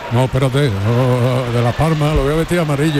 No, espérate, de La Palma lo voy a vestir amarillo.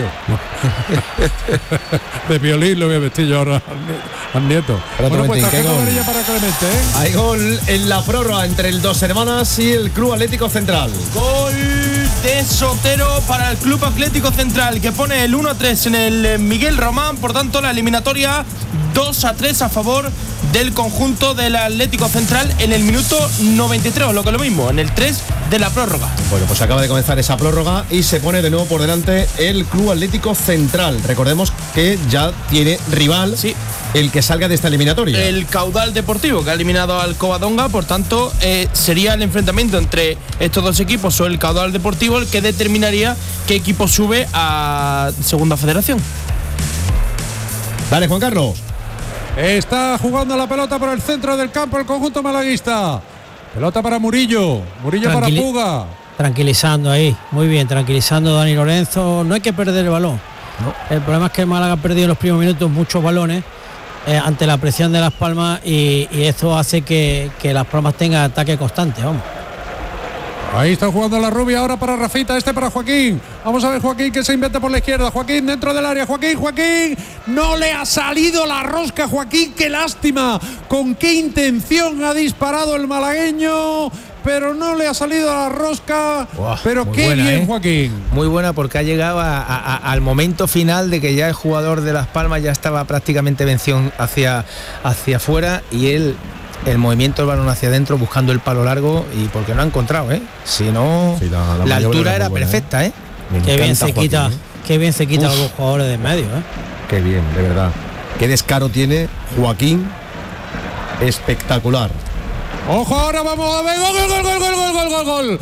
De violín lo voy a vestir yo ahora al nieto. Bueno, pues tarjeta amarilla para Clemente, ¿eh? Hay gol en la prórroga entre el Dos Hermanas y el Club Atlético Central. Gol de Sotero para el Club Atlético Central, que pone el 1-3 en el Miguel Román. Por tanto, la eliminatoria 2-3 a favor del conjunto del Atlético Central en el minuto 93, o lo que es lo mismo, en el 3 de la prórroga. Bueno, pues acaba de comenzar esa prórroga y se pone de nuevo por delante el Club Atlético Central. Recordemos que ya tiene rival, sí, el que salga de esta eliminatoria. El Caudal Deportivo, que ha eliminado al Covadonga. Por tanto, sería el enfrentamiento entre estos dos equipos o el Caudal Deportivo el que determinaría qué equipo sube a Segunda Federación. Dale, Juan Carlos. Está jugando la pelota por el centro del campo el conjunto malaguista. Pelota para Murillo para Puga. Tranquilizando ahí, muy bien, tranquilizando Dani Lorenzo. No hay que perder el balón. No. El problema es que el Málaga ha perdido en los primeros minutos muchos balones ante la presión de Las Palmas y esto hace que Las Palmas tenga ataque constante, vamos. Ahí está jugando la rubia ahora para Rafita, para Joaquín. Vamos a ver Joaquín que se inventa por la izquierda. Joaquín dentro del área. Joaquín. No le ha salido la rosca, Joaquín. Qué lástima. ¿Con qué intención ha disparado el malagueño? Pero no le ha salido la rosca. Wow, pero qué buena, bien, Joaquín. Muy buena, porque ha llegado al momento final de que ya el jugador de Las Palmas ya estaba prácticamente vencido hacia afuera y él... El movimiento del balón hacia adentro buscando el palo largo y porque no ha encontrado, si no, sí, la altura era buena, perfecta, Qué bien se quita, Joaquín, qué bien se quita a los jugadores de medio, Qué bien, de verdad. Qué descaro tiene Joaquín, espectacular. Ojo, ahora vamos a ver gol.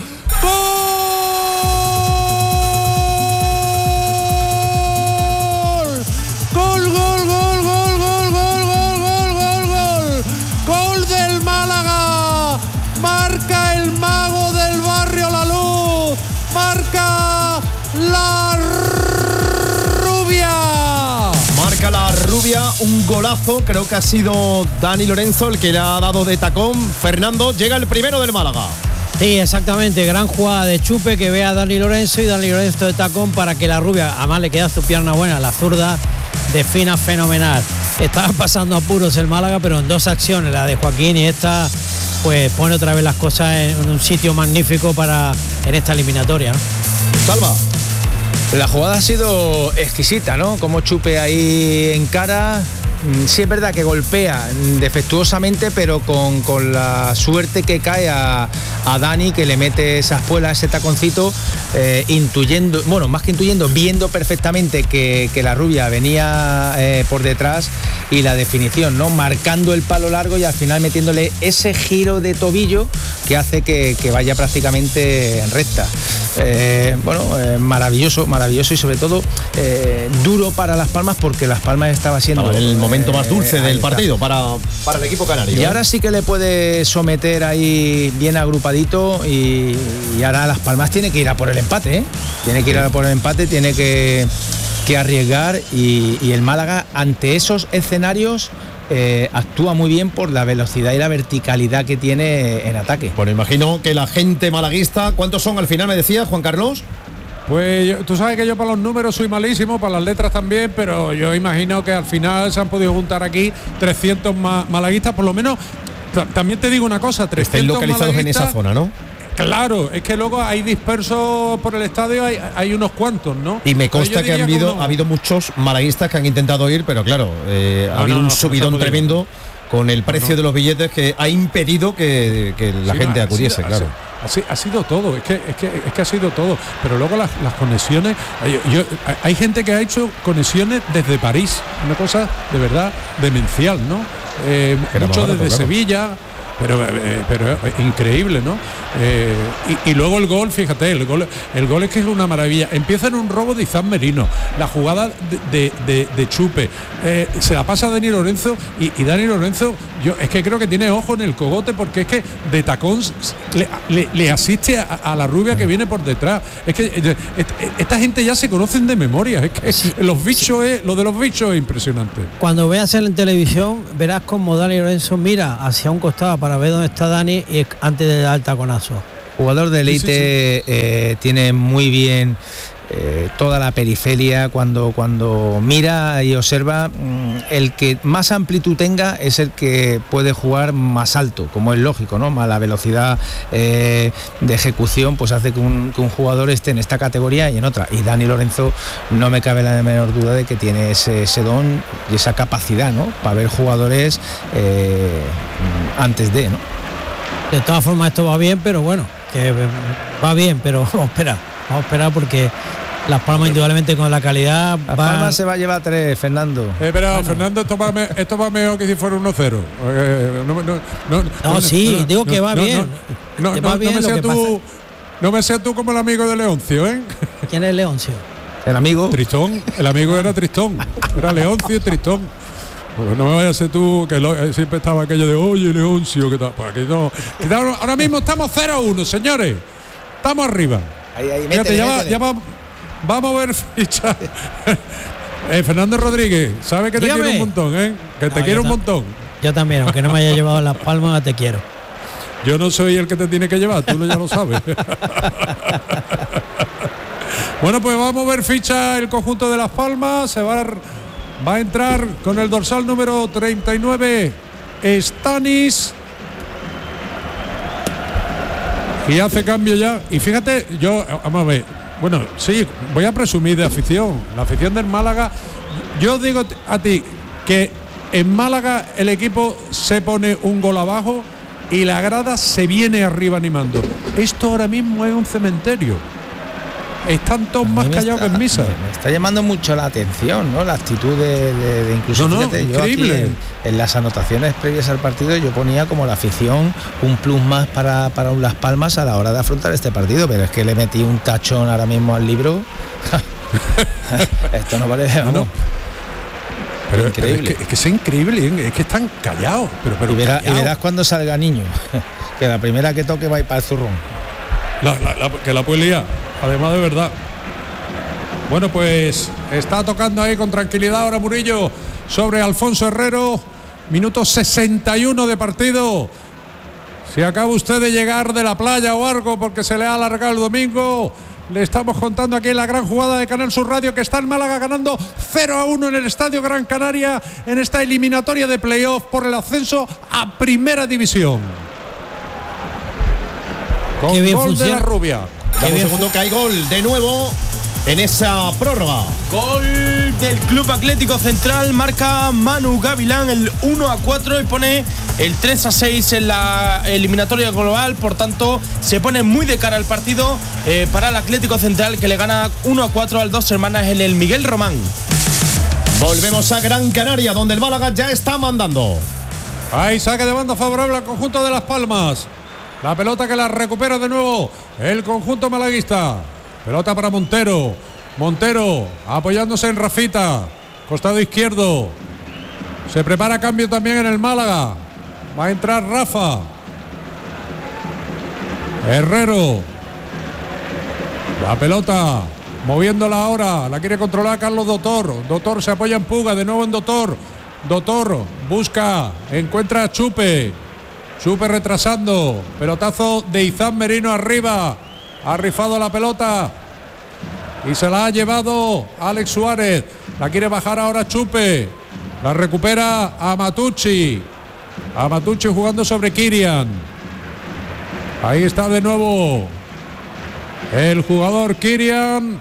Gol del Málaga. Marca el mago del barrio La Luz. Marca la rubia. Un golazo. Creo que ha sido Dani Lorenzo el que le ha dado de tacón. Fernando, llega el primero del Málaga. Sí, exactamente, gran jugada de Chupe que ve a Dani Lorenzo y Dani Lorenzo de tacón para que la rubia, además le queda su pierna buena, la zurda defina fenomenal. Estaba pasando apuros el Málaga, pero en dos acciones, la de Joaquín y esta, pues pone otra vez las cosas en un sitio magnífico en esta eliminatoria, ¿no? Salva. La jugada ha sido exquisita, ¿no? Como Chupe ahí en cara. Sí es verdad que golpea defectuosamente, pero con la suerte que cae a Dani, que le mete esa espuela, ese taconcito, intuyendo, bueno, más que intuyendo, viendo perfectamente que la rubia venía por detrás, y la definición, ¿no? Marcando el palo largo y al final metiéndole ese giro de tobillo que hace que vaya prácticamente en recta. Maravilloso y sobre todo duro para Las Palmas, porque Las Palmas estaba siendo el momento más dulce del partido para el equipo canario. Y ahora sí que le puede someter ahí bien agrupadito y ahora Las Palmas tiene que ir a por el empate, tiene que ir a por el empate, tiene que arriesgar y el Málaga ante esos escenarios actúa muy bien por la velocidad y la verticalidad que tiene en ataque. Bueno, imagino que la gente malaguista, ¿cuántos son al final, me decía Juan Carlos? Pues tú sabes que yo para los números soy malísimo, para las letras también, pero yo imagino que al final se han podido juntar aquí 300 malaguistas, por lo menos. También te digo una cosa, 300 estén localizados en esa zona, ¿no? Claro, es que luego hay dispersos por el estadio, hay unos cuantos, ¿no? Y me consta que ha habido muchos malaguistas que han intentado ir, pero claro, ha habido un subidón tremendo con el precio de los billetes que ha impedido que la gente acudiese, claro. Ha sido todo, es que ha sido todo. Pero luego las conexiones, hay gente que ha hecho conexiones desde París, una cosa de verdad demencial, ¿no? Mucho desde Sevilla. Pero increíble, ¿no? Y luego el gol, fíjate, el gol es que es una maravilla. Empieza en un robo de Izan Merino, la jugada de Chupe, se la pasa a Dani Lorenzo y Dani Lorenzo, yo es que creo que tiene ojo en el cogote, porque es que de tacón le asiste a la rubia que viene por detrás. Es que esta gente ya se conocen de memoria, es que sí. Lo de los bichos es impresionante. Cuando veas en televisión verás como Dani Lorenzo mira hacia un costado para ver dónde está Dani y antes de dar el taconazo. Jugador de élite, tiene muy bien toda la periferia. Cuando mira y observa, el que más amplitud tenga es el que puede jugar más alto, como es lógico, ¿no? Más la velocidad de ejecución pues hace que un jugador esté en esta categoría y en otra. Y Dani Lorenzo, no me cabe la menor duda de que tiene ese don y esa capacidad, ¿no? Para ver jugadores antes de, ¿no? De todas formas esto va bien, pero bueno, que va bien, pero vamos a esperar porque Las Palmas indudablemente con la calidad. Las Palmas se va a llevar 3, Fernando. Pero bueno. Fernando, esto va mejor que si fuera 1-0. Sí, digo que va bien. No me seas tú como el amigo de Leoncio, ¿eh? ¿Quién es Leoncio? El amigo. Tristón. El amigo era Tristón. Era Leoncio y Tristón. Pues no me vayas a ser tú, que siempre estaba aquello de oye, Leoncio, ¿qué tal? Pues aquí no. Ahora mismo estamos 0-1, señores. Estamos arriba. Ahí, fíjate, ya vamos a ver ficha. Fernando Rodríguez, sabe que te quiero un montón, ¿eh? Que te quiero un montón. Yo también, aunque no me haya llevado Las Palmas, te quiero. Yo no soy el que te tiene que llevar, tú ya lo sabes. Bueno, pues vamos a ver ficha el conjunto de Las Palmas. Se va a entrar con el dorsal número 39, Stanis. Y hace cambio ya. Y fíjate, vamos a ver. Bueno, sí, voy a presumir de afición. La afición del Málaga. Yo digo a ti que en Málaga el equipo se pone un gol abajo y la grada se viene arriba animando. Esto ahora mismo es un cementerio. Están todos más callados que en misa. Me está llamando mucho la atención, ¿no? La actitud de incluso fíjate, increíble. Yo aquí en las anotaciones previas al partido yo ponía como la afición un plus más para un Las Palmas a la hora de afrontar este partido, pero es que le metí un tachón ahora mismo al libro. Esto no parece, vamos. Pero increíble. Es que es increíble, es que están callados. Pero y verás cuando salga Niño, que la primera que toque va a ir para el zurrón. Que la puede liar, además de verdad. Bueno, pues está tocando ahí con tranquilidad ahora Murillo sobre Alfonso Herrero. Minuto 61 de partido. Si acaba usted de llegar de la playa o algo porque se le ha alargado el domingo, le estamos contando aquí la gran jugada de Canal Sur Radio, que está en Málaga ganando 0-1 en el Estadio Gran Canaria en esta eliminatoria de playoff por el ascenso a Primera División. Con gol de la Rubia. Dame un segundo que hay gol de nuevo en esa prórroga. Gol del Club Atlético Central, marca Manu Gavilán el 1-4 y pone el 3-6 en la eliminatoria global. Por tanto, se pone muy de cara al partido para el Atlético Central, que le gana 1-4 al Dos Hermanas en el Miguel Román. Volvemos a Gran Canaria, donde el Málaga ya está mandando. Ahí saque de banda favorable al conjunto de Las Palmas. La pelota que la recupera de nuevo el conjunto malaguista. Pelota para Montero. Montero apoyándose en Rafita. Costado izquierdo. Se prepara cambio también en el Málaga. Va a entrar Rafa. Herrero. La pelota. Moviéndola ahora. La quiere controlar Carlos Dotor. Dotor se apoya en Puga. De nuevo en Dotor. Dotor busca. Encuentra a Chupe. Chupe retrasando. Pelotazo de Izán Merino arriba. Ha rifado la pelota. Y se la ha llevado Alex Suárez. La quiere bajar ahora Chupe. La recupera a Matucci. A Matucci jugando sobre Kirian. Ahí está de nuevo el jugador Kirian,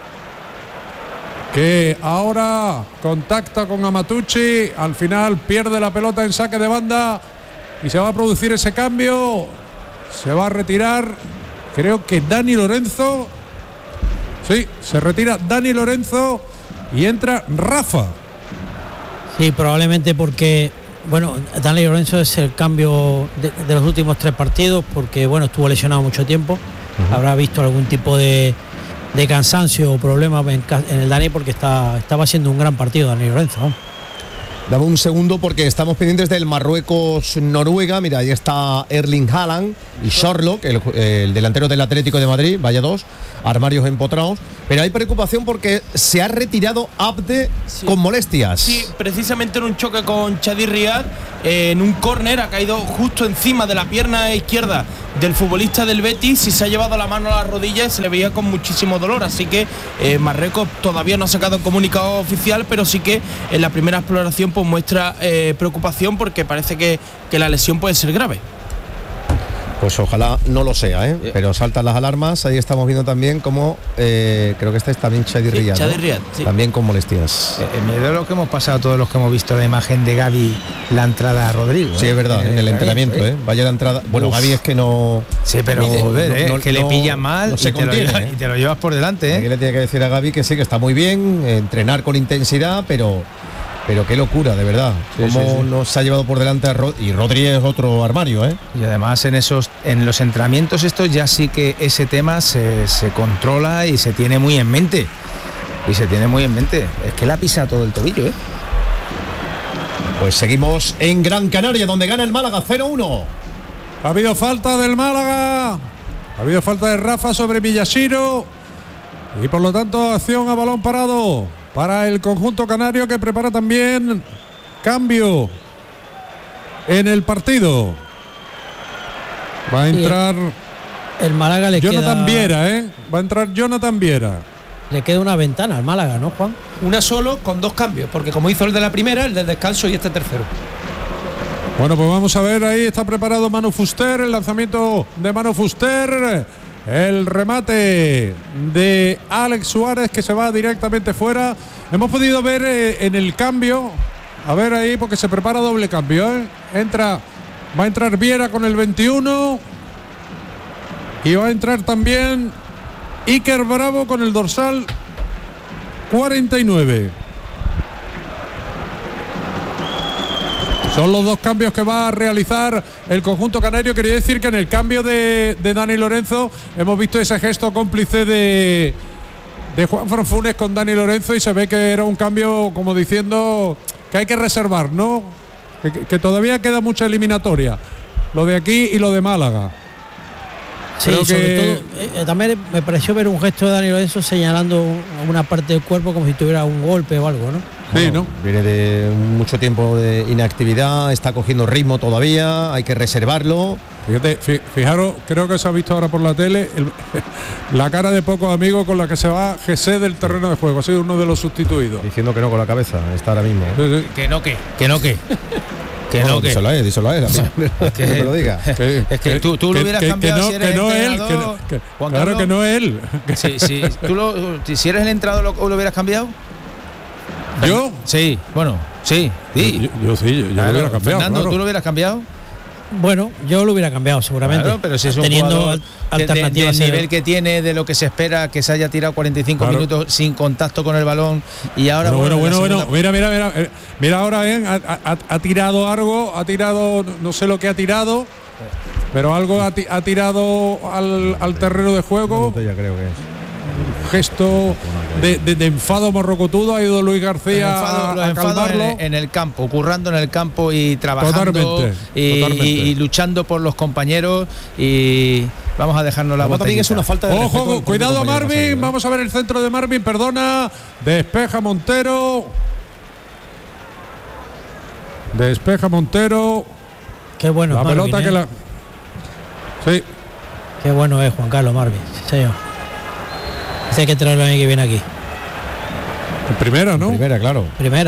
que ahora contacta con Amatucci. Al final pierde la pelota en saque de banda. Y se va a producir ese cambio. Se va a retirar, creo que Dani Lorenzo. Sí, se retira Dani Lorenzo y entra Rafa. Sí, probablemente porque, bueno, Dani Lorenzo es el cambio de los últimos 3 partidos, porque, bueno, estuvo lesionado mucho tiempo. Habrá visto algún tipo de cansancio o problema en el Dani, porque estaba haciendo un gran partido Dani Lorenzo, ¿no? Dame un segundo porque estamos pendientes del Marruecos-Noruega. Mira, ahí está Erling Haaland y Sherlock, el delantero del Atlético de Madrid. Vaya dos, armarios empotrados. Pero hay preocupación porque se ha retirado Abde con molestias. Sí, precisamente en un choque con Chadi Riad, en un córner, ha caído justo encima de la pierna izquierda del futbolista del Betis y se ha llevado la mano a la rodilla y se le veía con muchísimo dolor. Así que Marruecos todavía no ha sacado un comunicado oficial, pero sí que en la primera exploración pues muestra preocupación porque parece que la lesión puede ser grave. Pues ojalá no lo sea, ¿eh? Pero saltan las alarmas. Ahí estamos viendo también como creo que este es también Chadi Riad, ¿no? Chadi Riad, sí. También con molestias. Me da lo que hemos pasado todos los que hemos visto la imagen de Gavi, la entrada a Rodrigo. Sí, es verdad, en el entrenamiento, Vaya la entrada. Bueno, Gavi es que no. Sí, pero joder, no, que le pilla mal no se contiene, y te lo llevas por delante, Aquí le tiene que decir a Gavi que sí, que está muy bien, entrenar con intensidad, pero qué locura, de verdad. Cómo nos ha llevado por delante y Rodri es otro armario, Y además en los entrenamientos estos ya sí que ese tema se controla y se tiene muy en mente. Es que la pisa todo el tobillo, Pues seguimos en Gran Canaria, donde gana el Málaga 0-1. Ha habido falta del Málaga. Ha habido falta de Rafa sobre Villasiro. Y por lo tanto, acción a balón parado para el conjunto canario, que prepara también cambio en el partido. Va a entrar el Málaga, le Jonathan queda... Viera, Va a entrar Jonathan Viera. Le queda una ventana al Málaga, ¿no, Juan? Una solo con 2 cambios, porque como hizo el de la primera, el del descanso y este tercero. Bueno, pues vamos a ver, ahí está preparado Manu Fuster, el lanzamiento de Manu Fuster. El remate de Alex Suárez, que se va directamente fuera. Hemos podido ver en el cambio, a ver ahí, porque se prepara doble cambio, va a entrar Viera con el 21 y va a entrar también Iker Bravo con el dorsal 49. Son los 2 cambios que va a realizar el conjunto canario. Quería decir que en el cambio de Dani Lorenzo hemos visto ese gesto cómplice de Juanfran Funes con Dani Lorenzo, y se ve que era un cambio como diciendo que hay que reservar, ¿no? Que todavía queda mucha eliminatoria, lo de aquí y lo de Málaga. Sí, sobre todo, también me pareció ver un gesto de Dani Lorenzo señalando una parte del cuerpo como si tuviera un golpe o algo, ¿no? Sí, ¿no? Viene de mucho tiempo de inactividad, está cogiendo ritmo todavía, hay que reservarlo. Fíjate, fijaros, creo que se ha visto ahora por la tele la cara de pocos amigos con la que se va Jesse del terreno de juego. Ha sido uno de los sustituidos. Diciendo que no con la cabeza, está ahora mismo. Que no. Díselo a él, que me lo diga. Es que tú lo hubieras cambiado si eres el entrenador. Claro que no es él. Sí, si eres el entrenador, ¿lo hubieras cambiado? ¿Yo? Sí, bueno, sí. Yo sí, yo lo hubiera cambiado. Fernando, claro. ¿tú lo hubieras cambiado? Bueno, yo lo hubiera cambiado seguramente. Claro, pero si es un teniendo alternativas del nivel que tiene, de lo que se espera, que se haya tirado 45 minutos sin contacto con el balón y ahora bueno, mira ahora ha tirado algo, no sé lo que ha tirado, pero algo ha tirado al terreno de juego. Ya creo que es un gesto de enfado morrocotudo. Ha ido Luis García a calmarlo en el campo, currando en el campo y trabajando totalmente. Y luchando por los compañeros, y vamos a dejarnos la botellita. También es una falta de ojo, cuidado Marvin, vamos a ver el centro de Marvin, perdona, despeja Montero. Qué bueno la es Marvin, pelota que la sí. Qué bueno es Juan Carlos Marvin, señor. Hay que traerlo a mí que viene aquí. En primera, ¿no? Primera, claro.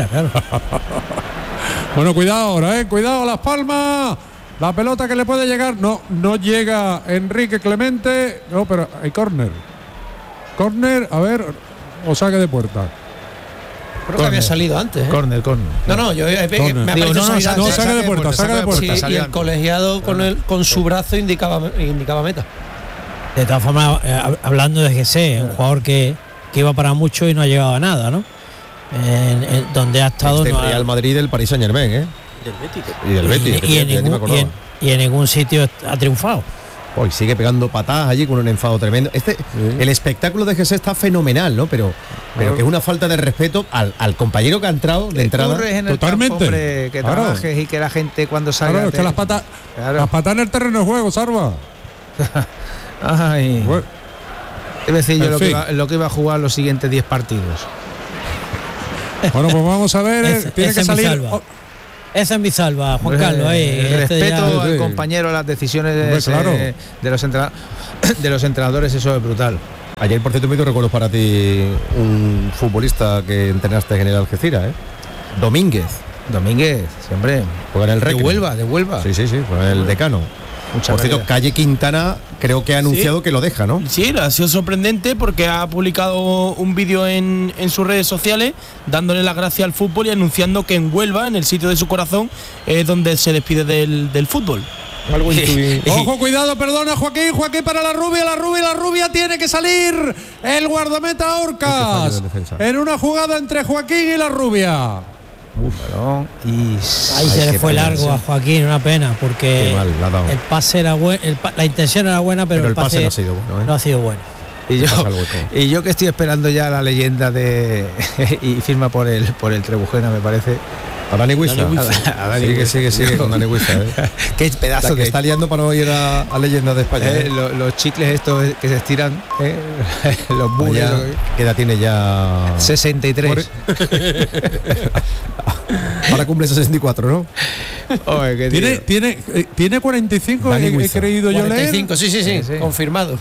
Bueno, cuidado ahora, cuidado Las Palmas. La pelota que le puede llegar, no llega Enrique Clemente. No, pero hay córner, a ver, o saque de puerta. Creo que había salido antes. Córner. No, yo me ha parecido saque de puerta. Sí, y el colegiado con su brazo indicaba meta. De todas formas, hablando de GC, un jugador que iba para mucho y no ha llegado a nada, ¿no? Donde ha estado Real Madrid, del Paris Saint-Germain, Del Betis. Y del Betis. Y en ningún sitio ha triunfado. Hoy sigue pegando patadas allí con un enfado tremendo. El espectáculo de Jesús está fenomenal, ¿no? Pero que es una falta de respeto al compañero que ha entrado de entrada. En el Totalmente. campo, hombre, que Claro. trabajes y que la gente cuando salga. Claro, es que las patas en el terreno de juego, Sarva. Ay. Bueno, Debe decir yo en fin. lo que iba a jugar los siguientes 10 partidos. pues vamos a ver, tiene que salir. Esa es mi salva, Juan Carlos. Ahí, El respeto ya- al Sí. compañero, a las decisiones Hombre, claro. de los entrenadores, eso es brutal. Ayer, por cierto, me hizo recuerdos para ti un futbolista que entrenaste en el Algeciras, ¿eh? Domínguez. Domínguez, siempre. Juega en el Recre. De Huelva. Sí, fue el decano. Mucha Por cierto, calidad. Calle Quintana creo que ha anunciado que lo deja, ¿no? Sí, ha sido sorprendente porque ha publicado un vídeo en sus redes sociales dándole las gracias al fútbol y anunciando que en Huelva, en el sitio de su corazón, es donde se despide del fútbol. Ojo, cuidado, perdona, Joaquín para la rubia tiene que salir el guardameta Este fallo Orcas de defensa. en una jugada entre Joaquín y la rubia. Balón y Ahí se le qué fue pena, largo sí. a Joaquín, una pena, porque Qué mal, la ha dado. el pase era bueno, la intención era buena, pero el pase no ha sido bueno, ¿eh? no ha sido bueno. Pasa el hueco. y yo que estoy esperando ya la leyenda de y firma por el Trebujena, me parece. A Dani Huiza. A Dani Huiza. Sigue con Dani Huiza, ¿eh? Qué pedazo La que que está liando para no ir a Leyendas de España. ¿eh? los chicles estos que se estiran, los bulls. Ya, ¿qué edad tiene ya? 63. Ahora cumple 64, ¿no? Oye, qué tío. Tiene 45, Dani he Huiza. creído yo leer. 45, sí, confirmado.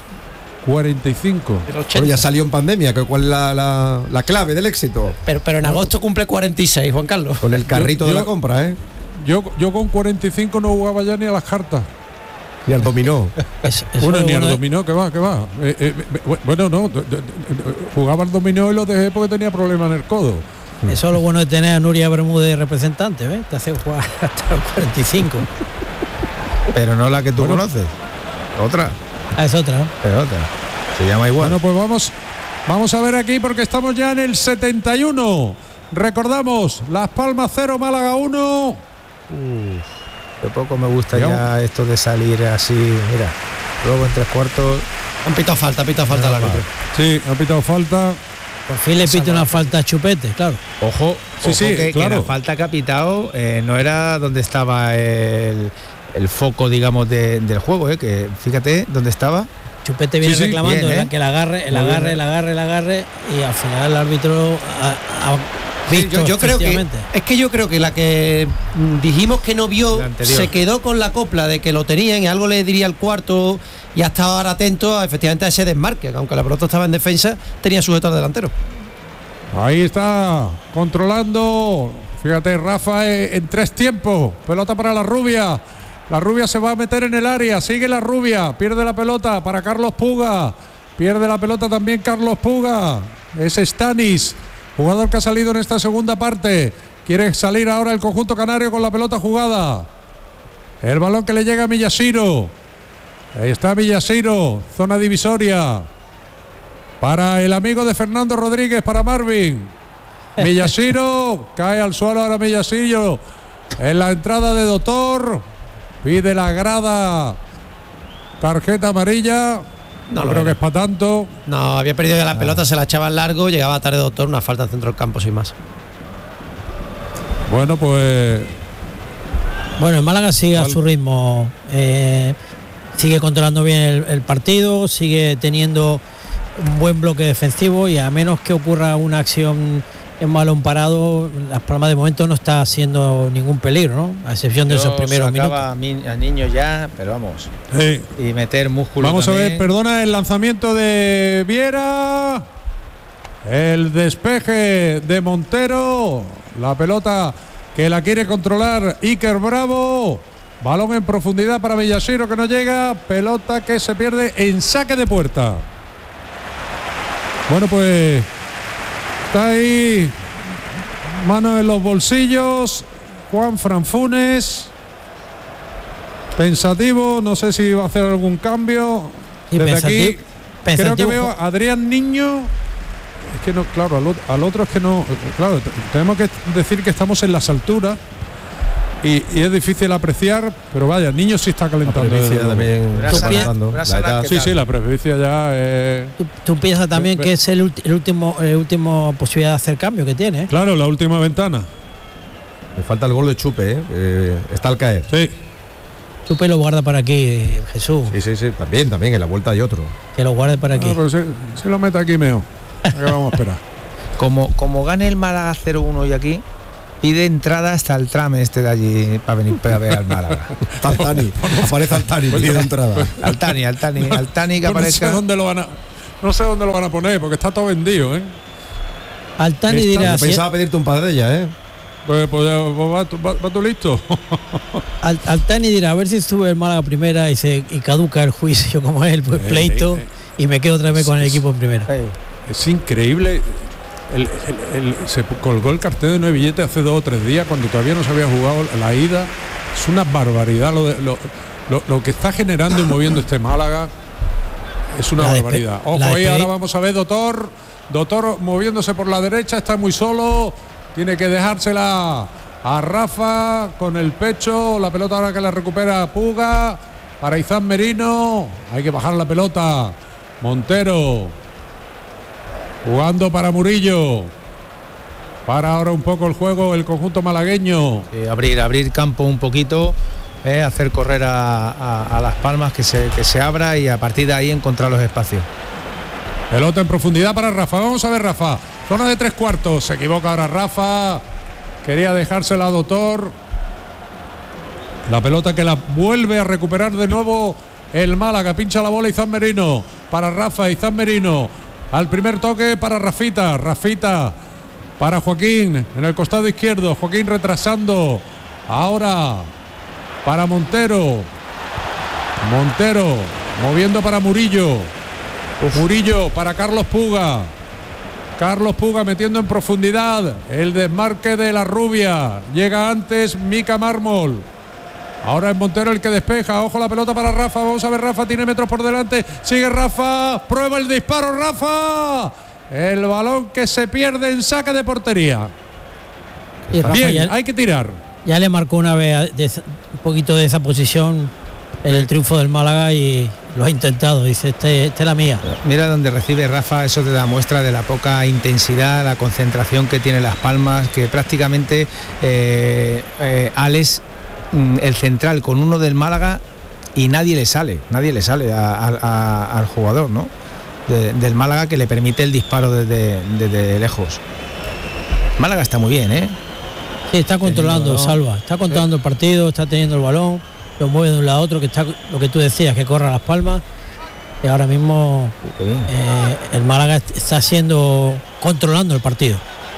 45. Del 80. Bueno, ya salió en pandemia, ¿cuál es la clave del éxito? Pero en agosto cumple 46, Juan Carlos. Con el carrito de yo- la compra, ¿eh? Yo con 45 no jugaba ya ni a las cartas. Y al dominó. Eso Bueno, es ni al bueno, dominó, que va. Bueno, no, jugaba al dominó y lo dejé porque tenía problemas en el codo. eso es lo bueno de tener a Nuria Bermúdez de representante, ¿ves? Te hace jugar hasta los 45. Pero no la que tú Bueno. conoces. Otra. Ah, es otra, ¿no? Pero otra. Se llama igual. Bueno, pues vamos a ver aquí porque estamos ya en el 71. Recordamos, Las Palmas 0, Málaga 1. De poco me gusta Digamos. ya esto de salir así. Mira, luego en 3/4. Han pitado falta el árbitro. Sí, ha pitado falta. Por fin le pite una falta a Chupete, claro. Ojo, Sí, sí, que claro. la falta que ha pitado no era donde estaba el foco, digamos, del juego, que fíjate dónde estaba. Chupete viene Sí, sí, reclamando bien, ¿eh? que el agarre, Muy bien, el agarre, y al final el árbitro ha visto. Yo creo que efectivamente. yo creo que la que dijimos que no vio La anterior. se quedó con la copla de que lo tenían y algo le diría al cuarto y ha estado ahora atento efectivamente a ese desmarque, que aunque la pelota estaba en defensa, tenía sujeto al delantero. Ahí está, controlando. Fíjate, Rafa en 3 tiempos. Pelota para la rubia. La rubia se va a meter en el área. Sigue la rubia. Pierde la pelota para Carlos Puga. Pierde la pelota también Carlos Puga. Es Stanis, jugador que ha salido en esta segunda parte. Quiere salir ahora el conjunto canario con la pelota jugada. El balón que le llega a Miyashiro. Ahí está Miyashiro, zona divisoria. Para el amigo de Fernando Rodríguez, para Marvin. Miyashiro, cae al suelo ahora Miyashiro. En la entrada de Doctor. Pide la grada. Tarjeta amarilla. No creo que es para tanto. No, había perdido ya la pelota, se la echaba al largo, llegaba tarde Doctor, una falta en centro del campo sin más. Bueno, pues Bueno, el Málaga sigue a su ritmo, sigue controlando bien el partido, sigue teniendo un buen bloque defensivo y a menos que ocurra una acción en balón parado, Las Palmas de momento no está haciendo ningún peligro, ¿no? A excepción de esos primeros minutos. A niños ya, pero vamos. sí. Y meter músculo. Vamos a ver, también. perdona el lanzamiento de Viera. El despeje de Montero. La pelota que la quiere controlar Iker Bravo. Balón en profundidad para Miyashiro que no llega. Pelota que se pierde en saque de puerta. Bueno, pues está ahí. Manos en los bolsillos. Juan Franfunes. Pensativo, no sé si va a hacer algún cambio. Y Desde aquí creo que pensativo, veo a Adrián Niño. Es que no, claro, al otro es que no. Claro, tenemos que decir que estamos en las alturas. y es difícil apreciar, pero vaya, el niño sí está calentando. También está calentando. Sí, la presbicia ya es... Tú piensas también que es el último posibilidad de hacer cambio que tiene, ¿eh? Claro, la última ventana. Me falta el gol de Chupe, está al caer. Sí. Chupe lo guarda para aquí, Jesús. Sí, también, en la vuelta hay otro. Que lo guarde para aquí. Pero si lo mete aquí, meo. ¿Qué vamos a esperar? Como gane el Málaga 0-1 y aquí, pide entrada hasta el trame este de allí para venir a ver al Málaga. Altani, aparece Altani, pide entrada. Altani que Pues aparezca. no sé dónde lo van a poner, porque está todo vendido, ¿eh? Altani dirá... Yo pensaba pedirte un par de ellas, ¿eh? Pues va tú listo. Altani dirá, a ver si sube el Málaga primera y caduca el juicio como él, pues pleito, y me quedo otra vez con el equipo en primera. Es increíble. Se colgó el cartel de 9 billetes hace 2 o 3 días cuando todavía no se había jugado la ida. Es una barbaridad lo que está generando y moviendo este Málaga. Es una barbaridad. Ojo ahí, ahora vamos a ver Doctor moviéndose por la derecha, está muy solo, tiene que dejársela a Rafa con el pecho, la pelota ahora que la recupera Puga para Izan Merino, hay que bajar la pelota. Montero jugando para Murillo. Para ahora un poco el juego el conjunto malagueño. Abrir campo un poquito, hacer correr a Las Palmas, que se abra y a partir de ahí encontrar los espacios. Pelota en profundidad para Rafa. Vamos a ver Rafa. Zona de 3/4. Se equivoca ahora Rafa. Quería dejársela a Doctor. La pelota que la vuelve a recuperar de nuevo el Málaga. Pincha la bola Izan Merino. Para Rafa, Izan Merino. Al primer toque para Rafita. Rafita para Joaquín en el costado izquierdo. Joaquín retrasando. Ahora para Montero. Montero moviendo para Murillo. Murillo para Carlos Puga. Carlos Puga metiendo en profundidad. El desmarque de la rubia. Llega antes Mica Mármol. Ahora es Montero el que despeja. Ojo la pelota para Rafa. Vamos a ver, Rafa tiene metros por delante. Sigue Rafa. Prueba el disparo Rafa. El balón que se pierde en saque de portería. Y Rafa bien, hay que tirar. Ya le marcó una vez un poquito de esa posición en el triunfo del Málaga y lo ha intentado. Dice, esta es la mía. Mira donde recibe Rafa, eso te da muestra de la poca intensidad, la concentración que tiene Las Palmas, que prácticamente Alex, el central con uno del Málaga y nadie le sale al jugador, ¿no? Del Málaga, que le permite el disparo desde lejos. Málaga está muy bien, ¿eh? Sí, está controlando, Salva, está controlando el partido, está teniendo el balón, lo mueve de un lado a otro, que está lo que tú decías, que corra Las Palmas, y ahora mismo el Málaga está controlando el partido.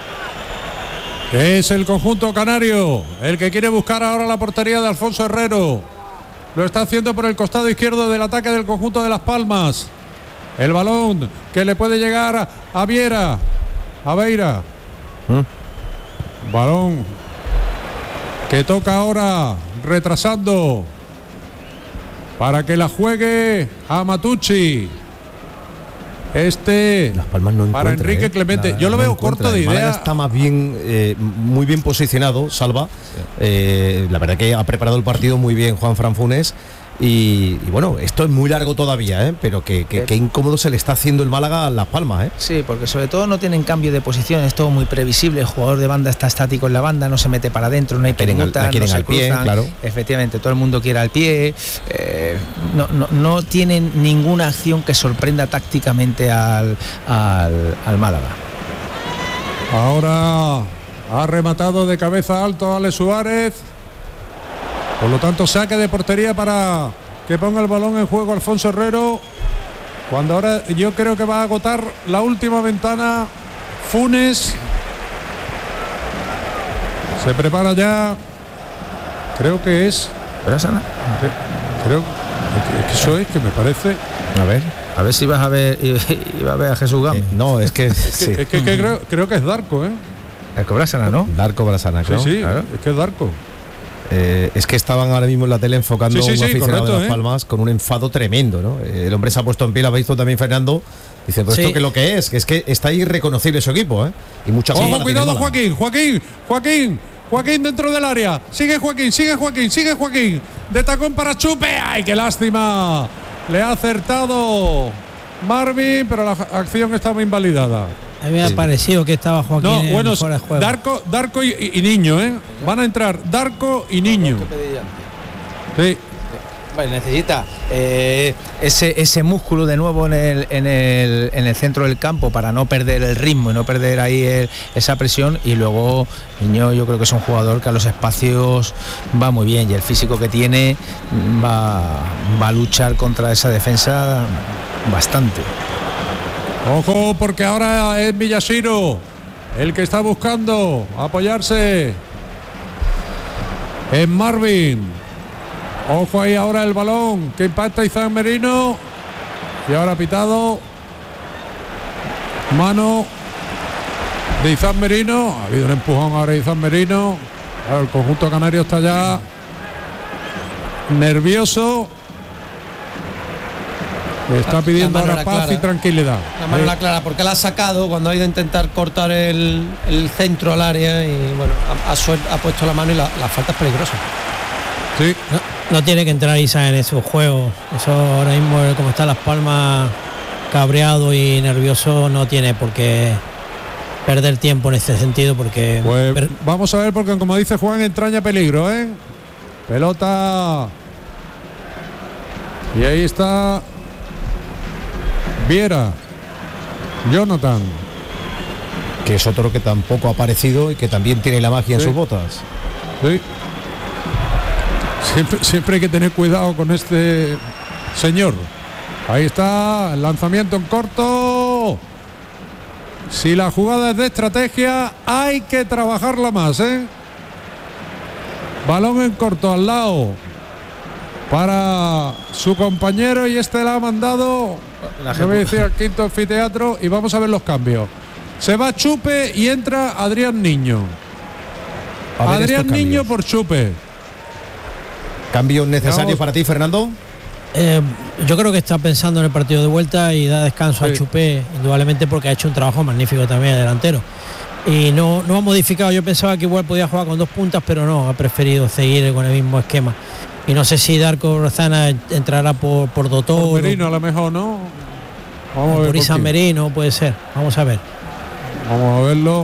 Es el conjunto canario el que quiere buscar ahora la portería de Alfonso Herrero. Lo está haciendo por el costado izquierdo del ataque del conjunto de Las Palmas. El balón que le puede llegar a Viera, a Beira. Balón que toca ahora retrasando para que la juegue a Matucci. Las Palmas no para Enrique Clemente. Yo lo veo corto de idea. Málaga está más bien, muy bien posicionado, Salva. La verdad que ha preparado el partido muy bien Juan Fran Funes. Y bueno, esto es muy largo todavía, pero qué incómodo se le está haciendo el Málaga a Las Palmas, Sí, porque sobre todo no tienen cambio de posición, es todo muy previsible. El jugador de banda está estático en la banda, no se mete para adentro, no hay permutas, quieren no se al pie, cruzan. claro. Efectivamente, todo el mundo quiere al pie. No tienen ninguna acción que sorprenda tácticamente al Málaga. Ahora ha rematado de cabeza alto Alex Suárez. Por lo tanto, saque de portería para que ponga el balón en juego Alfonso Herrero. Cuando ahora yo creo que va a agotar la última ventana Funes. Se prepara ya. Creo que es. Creo que eso es, que me parece. A ver si vas a ver y va a ver a Jesús Gámez. No, es que sí. Es que creo que es Darko, Darko Brasana, ¿no? Darko Brasana, claro. Sí, claro. Es que es Darko. Es que estaban ahora mismo en la tele enfocando a un aficionado correcto, de Las Palmas con un enfado tremendo, ¿no? El hombre se ha puesto en pie, lo habéis visto también Fernando. Dice, pues esto que lo que es que está irreconocible su equipo, Y mucha Ojo, cuidado, Joaquín. Joaquín dentro del área. Sigue Joaquín. De tacón para Chupe. ¡Ay, qué lástima! Le ha acertado Marvin, pero la acción estaba invalidada. A mí me ha parecido que estaba Joaquín. No, bueno, fuera de juego. Darko y Niño, ¿eh? Van a entrar Darko y Niño. Sí. Bueno, necesita ese músculo de nuevo en el centro del campo para no perder el ritmo y no perder ahí esa presión. Y luego Niño, yo creo que es un jugador que a los espacios va muy bien y el físico que tiene va a luchar contra esa defensa bastante. Ojo, porque ahora es Miyashiro el que está buscando apoyarse en Marvin. Ojo ahí ahora el balón que impacta Izan Merino. Y ahora pitado. Mano de Izan Merino. Ha habido un empujón ahora de Izan Merino. El conjunto canario está ya nervioso. Está pidiendo ahora paz clara. Y tranquilidad. La mano la clara, porque la ha sacado cuando ha ido a intentar cortar el centro al área y bueno, ha puesto la mano y la falta es peligrosa. Sí. No tiene que entrar Isa en esos juegos. Eso ahora mismo, como está Las Palmas cabreado y nervioso, no tiene por qué perder tiempo en este sentido, porque pues vamos a ver, porque como dice Juan, entraña peligro, ¿eh? Pelota. Y ahí está Viera. Jonathan. Que es otro que tampoco ha aparecido y que también tiene la magia en sus botas. Sí. Siempre hay que tener cuidado con este señor. Ahí está el lanzamiento en corto. Si la jugada es de estrategia, hay que trabajarla más, ¿eh? Balón en corto al lado para su compañero y este la ha mandado, le voy a decir, al quinto anfiteatro. Y vamos a ver los cambios. Se va Chupe y entra Adrián Niño. Adrián Niño por Chupe. ¿Cambios necesarios para ti, Fernando? Yo creo que está pensando en el partido de vuelta y da descanso a Chupé, indudablemente, porque ha hecho un trabajo magnífico también de delantero. Y no ha modificado. Yo pensaba que igual podía jugar con 2 puntas, pero no, ha preferido seguir con el mismo esquema. Y no sé si Darko Rozana entrará por Dotor. Por Merino a lo mejor, ¿no? Vamos a ver. Por Izan Merino puede ser. Vamos a ver. Vamos a verlo.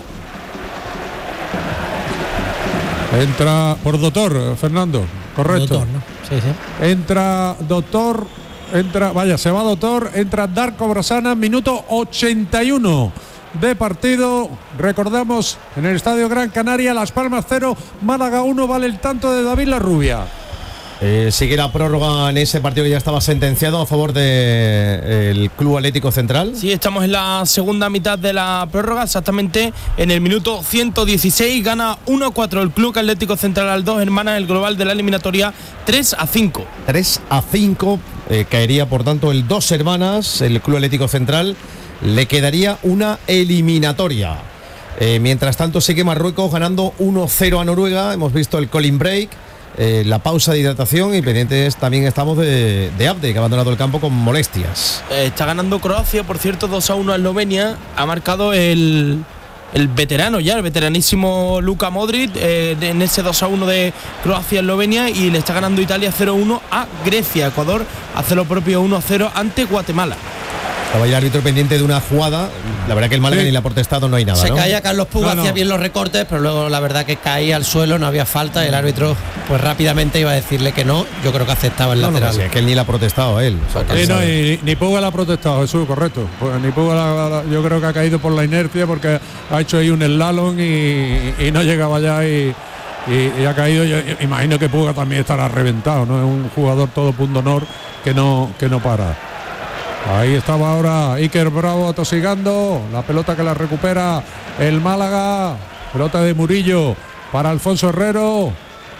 Entra por Dotor, Fernando. Correcto. Doctor, ¿no? Sí. Entra Doctor, se va Doctor, entra Darko Brasana, minuto 81 de partido. Recordamos, en el Estadio Gran Canaria, Las Palmas 0, Málaga 1, vale el tanto de David Larrubia. Sigue la prórroga en ese partido que ya estaba sentenciado a favor del Club Atlético Central. Sí, estamos en la segunda mitad de la prórroga, exactamente en el minuto 116. Gana 1-4 el Club Atlético Central al 2 Hermanas, el global de la eliminatoria 3-5. 3-5, caería por tanto el 2 Hermanas, el Club Atlético Central. Le quedaría una eliminatoria. Mientras tanto sigue Marruecos ganando 1-0 a Noruega. Hemos visto el calling break. La pausa de hidratación y pendientes también estamos de Abde, que ha abandonado el campo con molestias. Está ganando Croacia, por cierto, 2-1 a Eslovenia. Ha marcado el veterano ya, el veteranísimo Luka Modric en ese 2-1 de Croacia-Eslovenia, y le está ganando Italia 0-1 a Grecia. Ecuador hace lo propio 1-0 ante Guatemala. Estaba el árbitro pendiente de una jugada. La verdad que el Málaga ni le ha protestado, no hay nada. Se ¿no? caía Carlos Puga, hacía bien los recortes, pero luego la verdad que caía al suelo, no había falta, y el árbitro pues rápidamente iba a decirle que no. Yo creo que aceptaba el lateral. Sí, es que él ni le ha protestado a él. Ni Puga le ha protestado, Jesús, correcto. Pues ni Puga yo creo que ha caído por la inercia, porque ha hecho ahí un slalom y no llegaba ya y ha caído. Yo imagino que Puga también estará reventado, ¿no? Es un jugador todo punto honor que no para. Ahí estaba ahora Iker Bravo atosigando, la pelota que la recupera el Málaga, pelota de Murillo para Alfonso Herrero,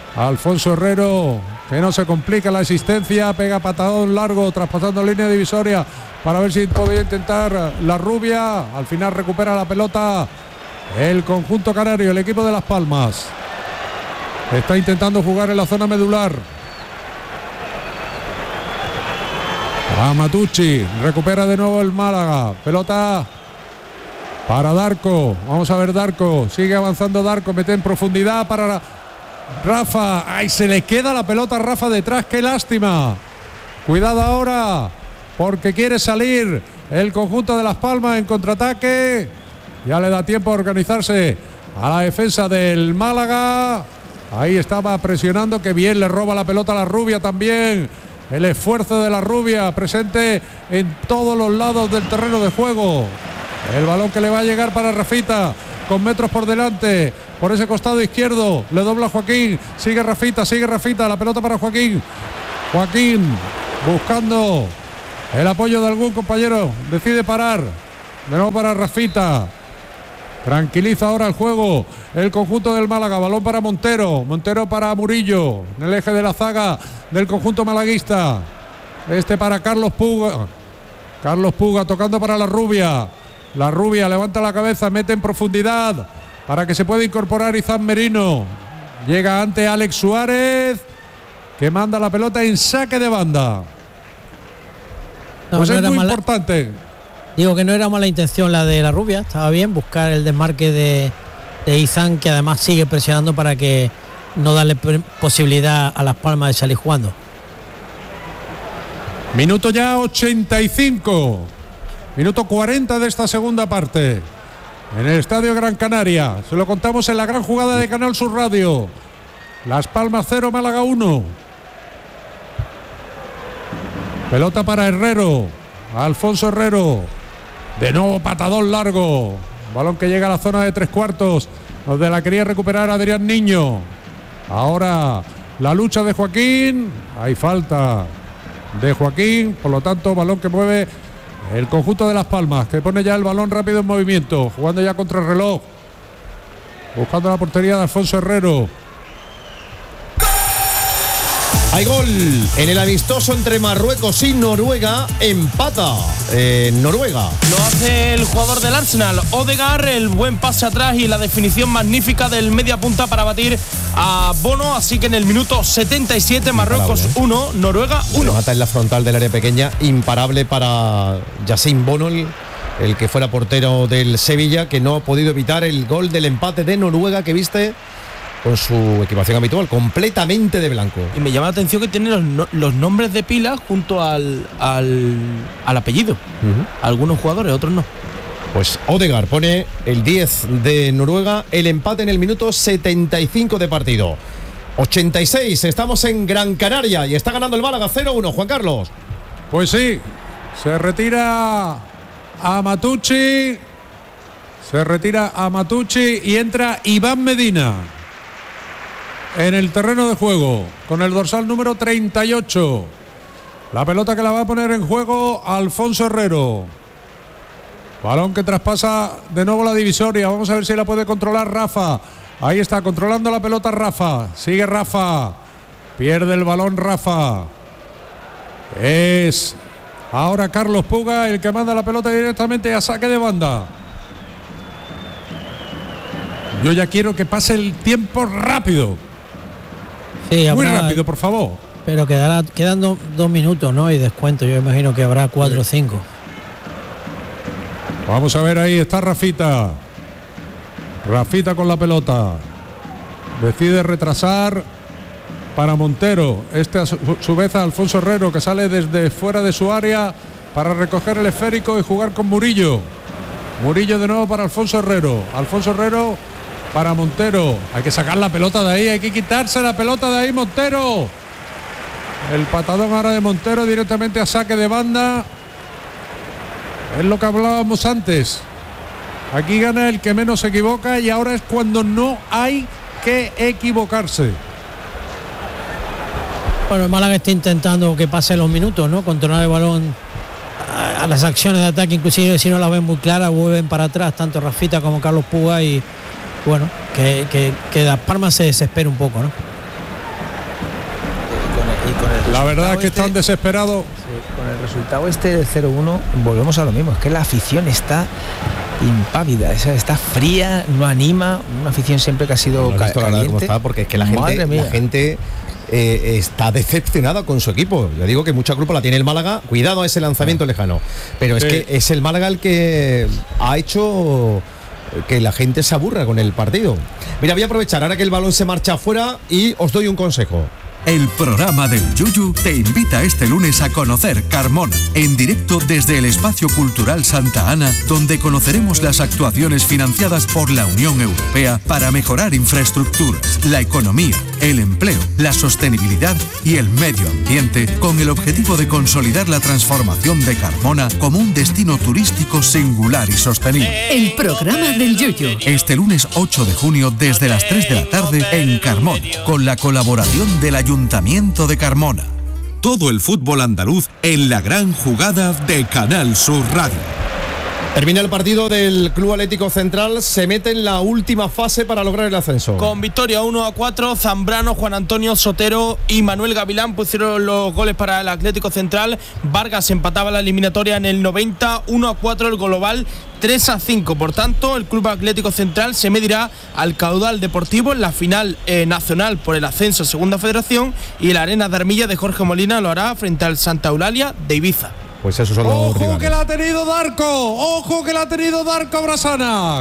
que no se complica la existencia, pega patadón largo traspasando línea divisoria para ver si podía intentar la Rubia, al final recupera la pelota el conjunto canario, el equipo de Las Palmas, está intentando jugar en la zona medular. A Matucci, recupera de nuevo el Málaga, pelota para Darko. Vamos a ver Darko. Sigue avanzando Darko. Mete en profundidad para Rafa. ¡Ay! Se le queda la pelota a Rafa detrás. ¡Qué lástima! Cuidado ahora, porque quiere salir el conjunto de Las Palmas en contraataque. Ya le da tiempo a organizarse a la defensa del Málaga. Ahí estaba presionando. Que bien le roba la pelota a la Rubia también. El esfuerzo de la Rubia presente en todos los lados del terreno de juego. El balón que le va a llegar para Rafita, con metros por delante, por ese costado izquierdo, le dobla Joaquín, sigue Rafita, la pelota para Joaquín. Joaquín buscando el apoyo de algún compañero, decide parar, de nuevo para Rafita. Tranquiliza ahora el juego el conjunto del Málaga. Balón para Montero para Murillo, en el eje de la zaga del conjunto malaguista. Para Carlos Puga tocando para la Rubia. La Rubia levanta la cabeza, mete en profundidad para que se pueda incorporar Izan Merino. Llega ante Alex Suárez, que manda la pelota en saque de banda. Pues no es muy importante. Digo que no era mala intención la de la Rubia, estaba bien buscar el desmarque de Izan, que además sigue presionando para que no darle posibilidad a Las Palmas de salir jugando. Minuto ya 85. Minuto 40 de esta segunda parte. En el Estadio Gran Canaria. Se lo contamos en la gran jugada de Canal Sur Radio. Las Palmas 0, Málaga 1. Pelota para Herrero. Alfonso Herrero. De nuevo patadón largo. Balón que llega a la zona de 3/4, donde la quería recuperar Adrián Niño. Ahora la lucha de Joaquín. Hay falta de Joaquín. Por lo tanto, balón que mueve el conjunto de Las Palmas, que pone ya el balón rápido en movimiento, jugando ya contra el reloj, buscando la portería de Alfonso Herrero. Hay gol en el amistoso entre Marruecos y Noruega. Empata Noruega. Lo hace el jugador del Arsenal, Odegaard. El buen pase atrás y la definición magnífica del media punta para batir a Bono. Así que en el minuto 77, Marruecos 1, Noruega 1. Mata en la frontal del área pequeña. Imparable para Yassine Bono, el que fuera portero del Sevilla, que no ha podido evitar el gol del empate de Noruega, que viste con su equipación habitual, completamente de blanco. Y me llama la atención que tiene los nombres de pila junto al apellido. Algunos jugadores, otros no. Pues Odegaard pone el 10 de Noruega, el empate en el minuto 75 de partido. 86, estamos en Gran Canaria y está ganando el Málaga 0-1, Juan Carlos. Pues sí, se retira a Matucci. Y entra Iván Medina en el terreno de juego con el dorsal número 38. La pelota que la va a poner en juego Alfonso Herrero. Balón que traspasa de nuevo la divisoria. Vamos a ver si la puede controlar Rafa. Ahí está, controlando la pelota Rafa. Sigue Rafa. Pierde el balón Rafa. Es ahora Carlos Puga el que manda la pelota directamente a saque de banda. Yo ya quiero que pase el tiempo rápido. Sí, muy rápido, por favor. Pero quedan 2 minutos, ¿no? Y descuento, yo imagino que habrá 4 o 5. Vamos a ver, ahí está Rafita. Rafita con la pelota. Decide retrasar para Montero. A su vez a Alfonso Herrero, que sale desde fuera de su área para recoger el esférico y jugar con Murillo. Murillo de nuevo para Alfonso Herrero. Alfonso Herrero para Montero. Hay que sacar la pelota de ahí, hay que quitarse la pelota de ahí, Montero. El patadón ahora de Montero directamente a saque de banda. Es lo que hablábamos antes. Aquí gana el que menos se equivoca y ahora es cuando no hay que equivocarse. Bueno, el Málaga está intentando que pasen los minutos, ¿no? Controlar el balón a las acciones de ataque, inclusive si no las ven muy claras, vuelven para atrás, tanto Rafita como Carlos Puga, y bueno, que Las Palmas se desespera un poco, ¿no? La verdad es que están desesperados. Sí, con el resultado del 0-1 volvemos a lo mismo, es que la afición está impávida, está fría, no anima, una afición siempre que ha sido caliente. ¿Cómo está? Porque es que la gente está decepcionada con su equipo. Yo digo que mucha culpa la tiene el Málaga. Cuidado a ese lanzamiento lejano. Pero es que es el Málaga el que ha hecho que la gente se aburra con el partido. Mira, voy a aprovechar ahora que el balón se marcha afuera y os doy un consejo. El programa del Yuyu te invita este lunes a conocer Carmona, en directo desde el Espacio Cultural Santa Ana, donde conoceremos las actuaciones financiadas por la Unión Europea para mejorar infraestructuras, la economía, el empleo, la sostenibilidad y el medio ambiente, con el objetivo de consolidar la transformación de Carmona como un destino turístico singular y sostenible. El programa del Yuyu. Este lunes 8 de junio desde las 3 de la tarde en Carmona, con la colaboración del Ayuntamiento de Carmona. Todo el fútbol andaluz en la gran jugada de Canal Sur Radio. Termina el partido del Club Atlético Central, se mete en la última fase para lograr el ascenso. Con victoria 1-4, Zambrano, Juan Antonio Sotero y Manuel Gavilán pusieron los goles para el Atlético Central. Vargas empataba la eliminatoria en el 90, 1-4 el global, 3-5. Por tanto, el Club Atlético Central se medirá al Caudal Deportivo en la final nacional por el ascenso a Segunda Federación, y la Arena de Armilla de Jorge Molina lo hará frente al Santa Eulalia de Ibiza. Pues esos son los ¡Ojo rivales. que la ha tenido Darko! ¡Ojo que la ha tenido Darko Brasana!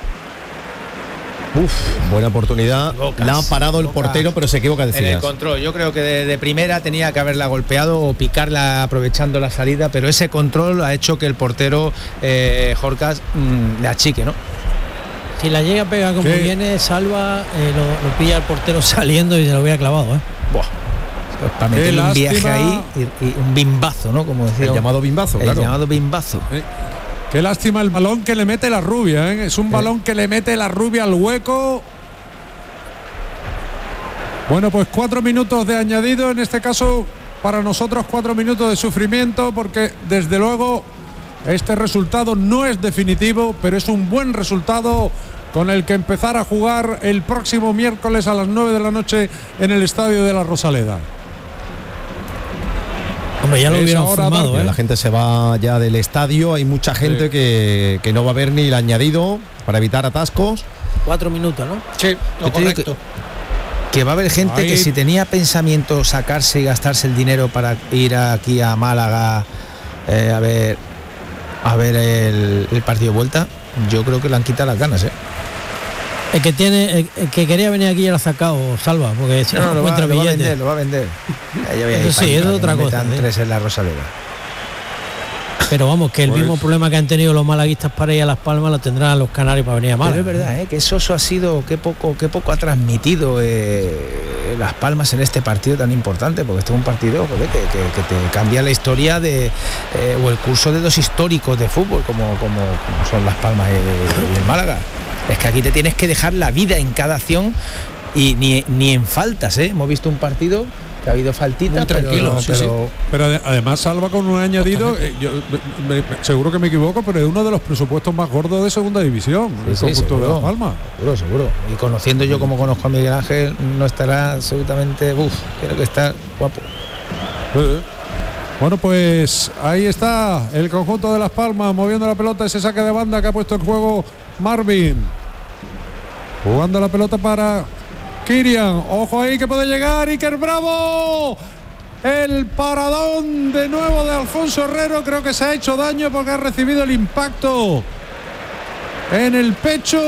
Buena oportunidad. La ha parado el portero, pero se equivoca, En el decías. control, yo creo que de primera tenía que haberla golpeado o picarla aprovechando la salida, pero ese control ha hecho que el portero Jorcas le achique, ¿no? Si la llega a pegar como ¿Qué? viene, salva, lo pilla el portero saliendo y se lo hubiera clavado, ¿eh? Buah. Pues para meterle un viaje lástima. ahí y un bimbazo, ¿no? Como decía. El llamado bimbazo, El claro. llamado bimbazo. Qué lástima el balón que le mete la rubia, ¿eh? Es un balón que le mete la rubia al hueco. Bueno, pues 4 minutos de añadido, en este caso para nosotros 4 minutos de sufrimiento, porque desde luego este resultado no es definitivo, pero es un buen resultado con el que empezar a jugar el próximo miércoles a las 9 de la noche en el Estadio de la Rosaleda. Hombre, ya lo Es hubieran ahora, firmado, Darko. ¿eh? La gente se va ya del estadio, hay mucha gente que no va a ver ni el añadido para evitar atascos. 4 minutos, ¿no? Sí, Yo te digo que va a haber gente Ahí. que si tenía pensamiento sacarse y gastarse el dinero para ir aquí a Málaga a ver el partido de vuelta, yo creo que le han quitado las ganas, ¿eh? El que quería venir aquí ya lo ha sacado, Salva, porque si no, lo va encuentra a billetes. vender, lo va a vender. Ya voy a ir Eso para sí, allí, eso es para que otra me cosa, metan ¿eh? 3 en la Rosaleda. Pero vamos, que el Pues- mismo problema que han tenido los malaguistas para ir a Las Palmas lo tendrán los canarios para venir a Pero Málaga. es verdad, que Soso ha sido, qué poco ha transmitido Las Palmas en este partido tan importante, porque este es un partido joder, que te cambia la historia o el curso de dos históricos de fútbol como son Las Palmas y el Málaga. Es que aquí te tienes que dejar la vida en cada acción y ni en faltas, ¿eh? Hemos visto un partido que ha habido faltitas, Muy tranquilo, pero, sí, sí. Pero además Salva con un añadido, yo seguro que me equivoco, pero es uno de los presupuestos más gordos de segunda división, el Sí, conjunto de seguro. Las Palmas. Seguro. Y conociendo yo como conozco a Miguel Ángel, no estará absolutamente, creo que está guapo. Bueno, pues ahí está el conjunto de Las Palmas moviendo la pelota, ese saque de banda que ha puesto en juego Marvin. Jugando la pelota para Kirian. Ojo ahí que puede llegar Iker Bravo. El paradón de nuevo de Alfonso Herrero. Creo que se ha hecho daño porque ha recibido el impacto en el pecho.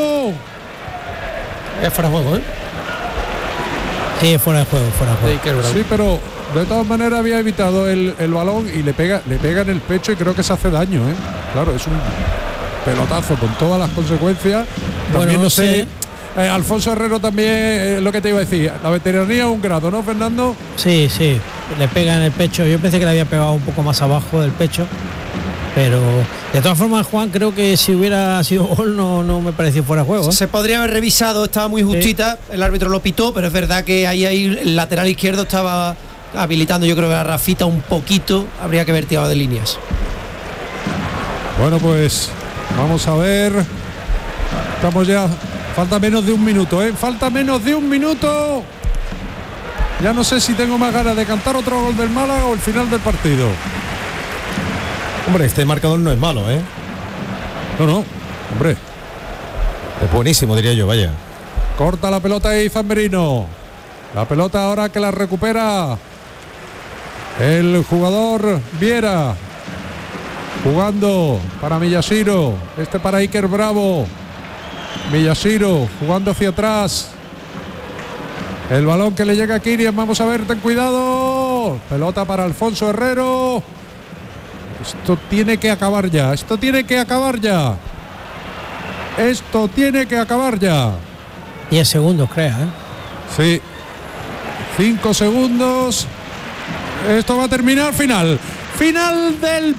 Es fuera de juego, ¿eh? Sí, fuera de juego, fuera de Sí, juego. que es bravo. Sí, pero de todas maneras había evitado el balón y le pega en el pecho y creo que se hace daño, ¿eh? Claro, es un pelotazo con todas las consecuencias. Bueno, También no no sé. sé. Alfonso Herrero también, lo que te iba a decir, la veteranía es un grado, ¿no, Fernando? Sí, le pega en el pecho. Yo pensé que le había pegado un poco más abajo del pecho. Pero de todas formas, Juan, creo que si hubiera sido gol no me pareció fuera de juego, ¿eh? Se podría haber revisado, estaba muy justita, el árbitro lo pitó, pero es verdad que ahí el lateral izquierdo estaba habilitando, yo creo que a Rafita un poquito, habría que haber tirado de líneas. Bueno, pues vamos a ver. Estamos ya. Falta menos de un minuto, ¿eh? Falta menos de un minuto. Ya no sé si tengo más ganas de cantar otro gol del Málaga o el final del partido. Hombre, este marcador no es malo, ¿eh? No, hombre. Es buenísimo, diría yo, vaya. Corta la pelota ahí Zambrino. La pelota ahora que la recupera el jugador Viera. Jugando para Miyashiro. Para Iker Bravo. Miyashiro jugando hacia atrás. El balón que le llega a Kirian. Vamos a ver, ten cuidado. Pelota para Alfonso Herrero. Esto tiene que acabar ya. Esto tiene que acabar ya. 10 segundos, creo, Sí. 5 segundos. Esto va a terminar. Final del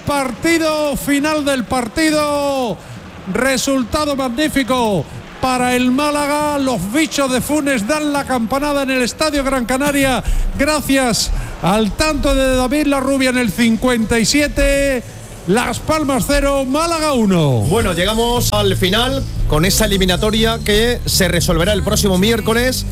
partido. Resultado magnífico para el Málaga. Los bichos de Funes dan la campanada en el Estadio Gran Canaria gracias al tanto de David Larrubia en el 57. Las Palmas 0, Málaga 1. Bueno, llegamos al final con esa eliminatoria que se resolverá el próximo miércoles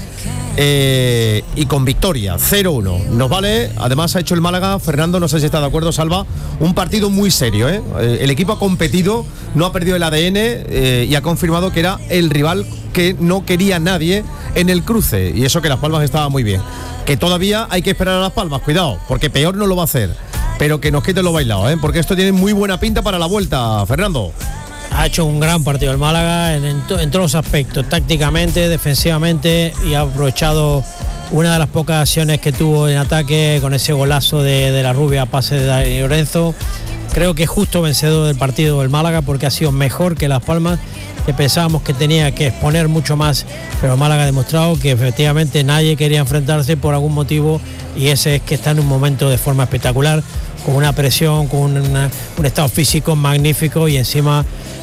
y con victoria 0-1. Nos vale, además ha hecho el Málaga, Fernando, no sé si está de acuerdo, Salva, un partido muy serio. El equipo ha competido, no ha perdido el ADN y ha confirmado que era el rival que no quería nadie en el cruce, y eso que Las Palmas estaba muy bien. Que todavía hay que esperar a Las Palmas, cuidado, porque peor no lo va a hacer, pero que nos quiten lo bailado, porque esto tiene muy buena pinta para la vuelta, Fernando. Ha hecho un gran partido el Málaga en todos los aspectos, tácticamente, defensivamente, y ha aprovechado una de las pocas acciones que tuvo en ataque con ese golazo de Larrubia a pase de Dani Lorenzo. Creo que es justo vencedor del partido el Málaga, porque ha sido mejor que Las Palmas, que pensábamos que tenía que exponer mucho más, pero el Málaga ha demostrado que efectivamente nadie quería enfrentarse por algún motivo, y ese es que está en un momento de forma espectacular, con una presión, con un estado físico magnífico, y encima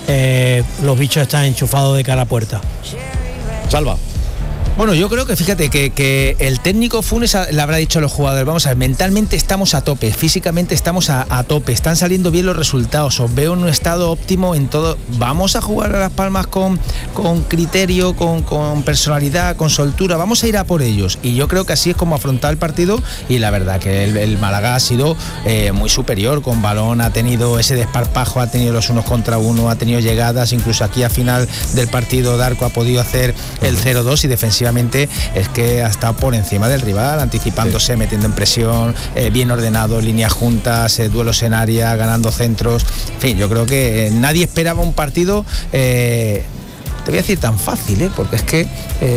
los bichos están enchufados de cara a puerta. Salva. Bueno, yo creo que fíjate que el técnico Funes le habrá dicho a los jugadores, vamos a ver, mentalmente estamos a tope, físicamente estamos a tope, están saliendo bien los resultados, os veo en un estado óptimo en todo, vamos a jugar a Las Palmas con criterio, con personalidad, con soltura, vamos a ir a por ellos, y yo creo que así es como afrontar el partido, y la verdad que el Málaga ha sido muy superior, con balón, ha tenido ese desparpajo, ha tenido los unos contra uno, ha tenido llegadas, incluso aquí a final del partido Darko ha podido hacer el 0-2, y defensivamente es que ha estado por encima del rival, anticipándose, metiendo en presión, bien ordenado, líneas juntas, duelos en área, ganando centros. En fin, yo creo que nadie esperaba un partido, te voy a decir tan fácil, porque es que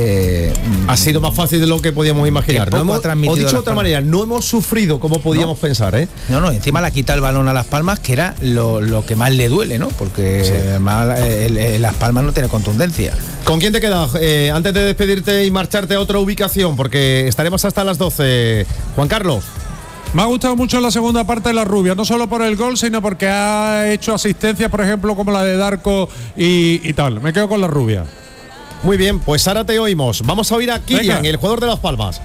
ha sido más fácil de lo que podíamos imaginar. O dicho de otra manera, no hemos sufrido como podíamos pensar. No, encima le ha quitado el balón a Las Palmas, que era lo que más le duele, ¿no? Porque Las Palmas no tiene contundencia. ¿Con quién te quedas? Antes de despedirte y marcharte a otra ubicación, porque estaremos hasta las 12. Juan Carlos. Me ha gustado mucho la segunda parte de Larrubia, no solo por el gol, sino porque ha hecho asistencias, por ejemplo, como la de Darko y tal. Me quedo con Larrubia. Muy bien, pues ahora te oímos. Vamos a oír a Kirian, el jugador de Las Palmas.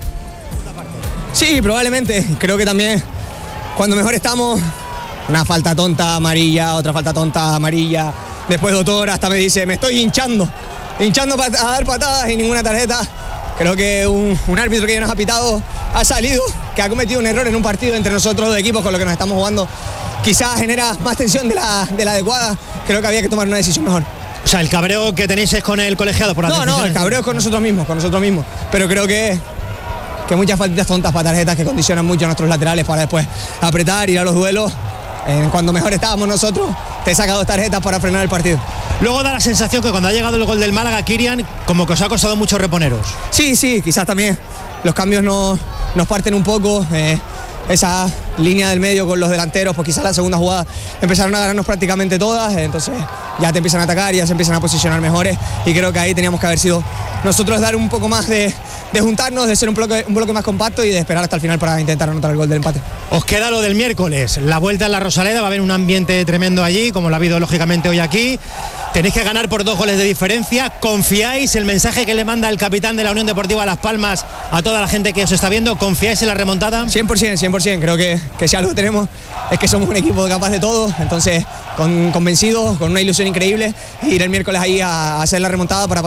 Sí, probablemente. Creo que también cuando mejor estamos, una falta tonta amarilla, otra falta tonta amarilla. Después doctor hasta me dice, me estoy hinchando a dar patadas y ninguna tarjeta. Creo que un árbitro que ya nos ha pitado ha salido, que ha cometido un error en un partido entre nosotros dos equipos con lo que nos estamos jugando. Quizás genera más tensión de la adecuada. Creo que había que tomar una decisión mejor. O sea, el cabreo que tenéis es con el colegiado por la No, el cabreo es con nosotros mismos. Pero creo que muchas faltitas tontas para tarjetas que condicionan mucho a nuestros laterales para después apretar, ir a los duelos. Cuando mejor estábamos nosotros, te he sacado tarjetas para frenar el partido. Luego da la sensación que cuando ha llegado el gol del Málaga, Kirian, como que os ha costado mucho reponeros. Sí, quizás también los cambios nos parten un poco. Esa línea del medio con los delanteros, pues quizás la segunda jugada empezaron a ganarnos prácticamente todas, entonces ya te empiezan a atacar, ya se empiezan a posicionar mejores, y creo que ahí teníamos que haber sido nosotros, dar un poco más de juntarnos, de ser un bloque más compacto y de esperar hasta el final para intentar anotar el gol del empate. Os queda lo del miércoles, la vuelta en la Rosaleda, va a haber un ambiente tremendo allí, como lo ha habido lógicamente hoy aquí. Tenéis que ganar por 2 goles de diferencia. ¿Confiáis el mensaje que le manda el capitán de la Unión Deportiva Las Palmas a toda la gente que os está viendo? ¿Confiáis en la remontada? 100%. Creo que si algo tenemos es que somos un equipo capaz de todo. Entonces, convencidos, con una ilusión increíble, ir el miércoles ahí a hacer la remontada para pasar.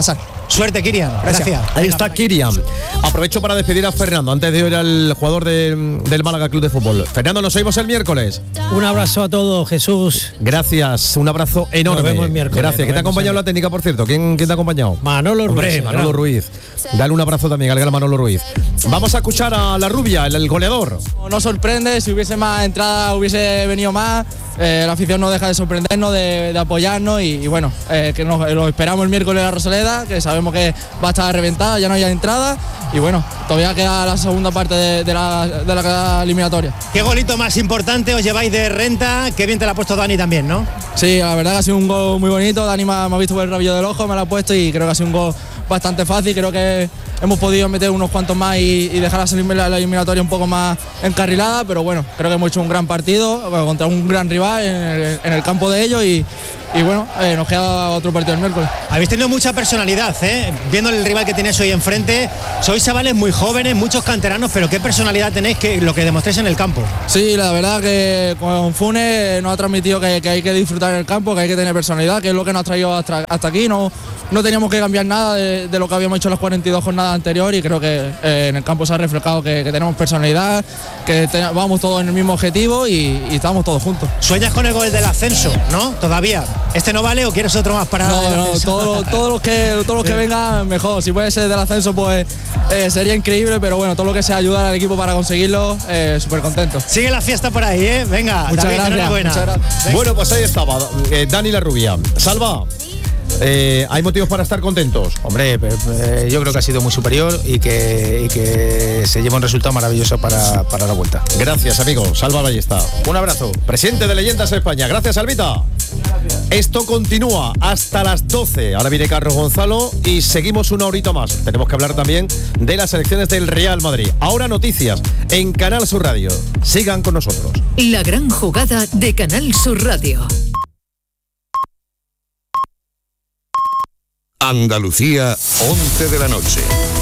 Suerte, Kirian. Gracias. Ahí está Kirian. Aprovecho para despedir a Fernando antes de ir al jugador del Málaga Club de Fútbol. Fernando, nos vemos el miércoles. Un abrazo a todos, Jesús. Gracias, un abrazo enorme. Nos vemos el miércoles. Gracias. ¿Quién te ha acompañado en la técnica, por cierto? ¿Quién te ha acompañado? Manolo Ruiz. Hombre, Manolo Ruiz. Dale un abrazo también al gran Manolo Ruiz. Vamos a escuchar a la rubia, el goleador. No sorprende, si hubiese más entrada hubiese venido más. La afición no deja de sorprendernos, de apoyarnos y bueno, que lo esperamos el miércoles en la Rosaleda, que sabemos que va a estar reventada, ya no hay entrada y bueno, todavía queda la segunda parte de la eliminatoria. ¿Qué golito más importante os lleváis de renta? Qué bien te la ha puesto Dani también, ¿no? Sí, la verdad que ha sido un gol muy bonito, Dani me ha visto por el rabillo del ojo, me lo ha puesto y creo que ha sido un gol bastante fácil, creo que hemos podido meter unos cuantos más y dejar la eliminatoria un poco más encarrilada, pero bueno, creo que hemos hecho un gran partido contra un gran rival en el campo de ellos y bueno, nos queda otro partido el miércoles. Habéis tenido mucha personalidad, viendo el rival que tenéis hoy enfrente. Sois chavales muy jóvenes, muchos canteranos, pero qué personalidad tenéis, que lo que demostréis en el campo. Sí, la verdad que con Funes nos ha transmitido que hay que disfrutar en el campo, que hay que tener personalidad, que es lo que nos ha traído hasta aquí. No teníamos que cambiar nada de lo que habíamos hecho en las 42 jornadas anteriores y creo que en el campo se ha reflejado que tenemos personalidad, que vamos todos en el mismo objetivo y estamos todos juntos. ¿Sueñas con el gol del ascenso, no? ¿Todavía? ¿Este no vale o quieres otro más para todos los que vengan mejor. Si puede ser del ascenso pues sería increíble, pero bueno, todo lo que sea ayudar al equipo para conseguirlo, súper contento. Sigue la fiesta por ahí, venga. Muchas gracias. Bueno, pues ahí estaba Dani la rubia. Salva. ¿Hay motivos para estar contentos? Hombre, yo creo que ha sido muy superior y que se lleva un resultado maravilloso para la vuelta. Gracias, amigo. Salva Ballesta. Un abrazo. Presidente de Leyendas España. Gracias, Albita. Esto continúa hasta las 12. Ahora viene Carlos Gonzalo y seguimos una horita más. Tenemos que hablar también de las elecciones del Real Madrid. Ahora noticias en Canal Sur Radio. Sigan con nosotros. La gran jugada de Canal Sur Radio. Andalucía, 11 de la noche.